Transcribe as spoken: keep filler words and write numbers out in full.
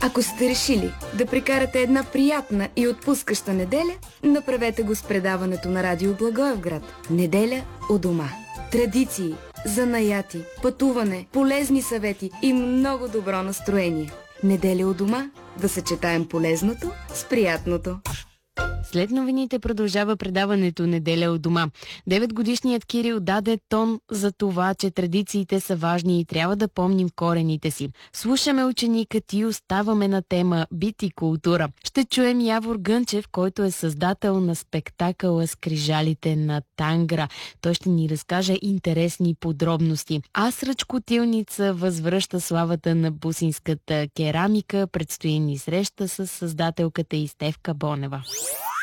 Ако сте решили да прекарате една приятна и отпускаща неделя, направете го с предаването на Радио Благоевград. Неделя у дома. Традиции, занаяти, пътуване, полезни съвети и много добро настроение. Неделя у дома, да съчетаем полезното с приятното. След новините продължава предаването Неделя у дома. Деветгодишният Кирил даде тон за това, че традициите са важни и трябва да помним корените си. Слушаме ученикът и оставаме на тема бит и култура. Ще чуем Явор Гънчев, който е създател на спектакъла Скрижалите на Тангра. Той ще ни разкаже интересни подробности. Асрач Котилница възвръща славата на бусинската керамика. Предстои ни среща с създателката и Стефка Бонева.